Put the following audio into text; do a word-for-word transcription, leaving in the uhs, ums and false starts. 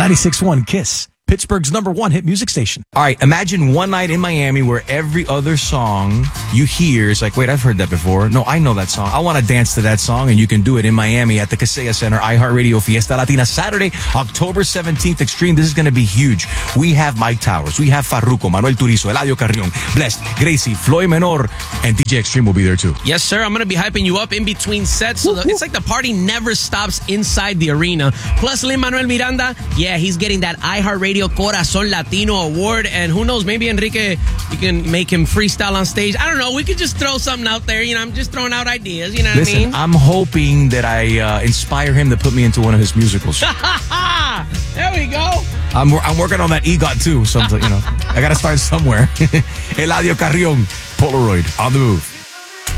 ninety-six point one Kiss, Pittsburgh's number one hit music station. All right, imagine one night in Miami where every other song you hear is like, wait, I've heard that before. No, I know that song. I want to dance to that song, and you can do it in Miami at the Kaseya Center iHeartRadio Fiesta Latina Saturday, October seventeenth. Extreme. This is going to be huge. We have Mike Towers. We have Farruko, Manuel Turizo, Eladio Carrion, Blessed, Gracie, Floyd Menor, and D J Extreme will be there too. Yes, sir. I'm going to be hyping you up in between sets. So the, it's like the party never stops inside the arena. Plus, Lin-Manuel Miranda, yeah, he's getting that iHeartRadio Corazon Latino award. And who knows, maybe Enrique, you can make him freestyle on stage. I don't know. We could just throw something out there. You know, I'm just throwing out ideas. You know what Listen, I mean? I'm hoping that I uh, inspire him to put me into one of his musicals. There we go. I'm I'm working on that EGOT too. So, you know, I got to start somewhere. Eladio Carrion, Polaroid, on the move.